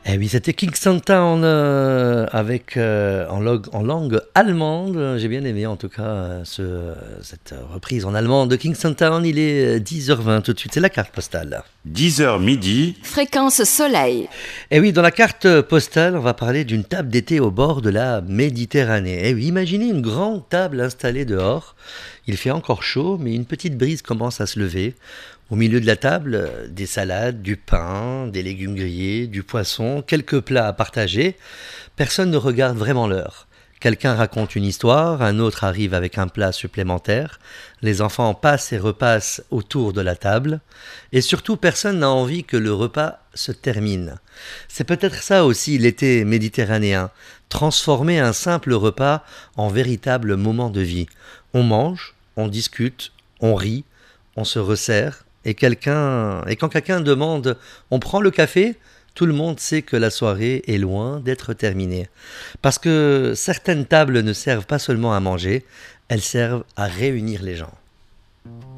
Eh oui, c'était Kingston Town en langue allemande. J'ai bien aimé en tout cas cette reprise en allemand de Kingston Town. Il est 10h20 tout de suite, c'est la carte postale. 10h midi. Fréquence soleil. Eh oui, dans la carte postale, on va parler d'une table d'été au bord de la Méditerranée. Eh oui, imaginez une grande table installée dehors. Il fait encore chaud, mais une petite brise commence à se lever. Au milieu de la table, des salades, du pain, des légumes grillés, du poisson, quelques plats à partager. Personne ne regarde vraiment l'heure. Quelqu'un raconte une histoire, un autre arrive avec un plat supplémentaire. Les enfants passent et repassent autour de la table. Et surtout, personne n'a envie que le repas se termine. C'est peut-être ça aussi l'été méditerranéen, transformer un simple repas en véritable moment de vie. On mange, on discute, on rit, on se resserre. Et quand quelqu'un demande « on prend le café ?», tout le monde sait que la soirée est loin d'être terminée. Parce que certaines tables ne servent pas seulement à manger, elles servent à réunir les gens.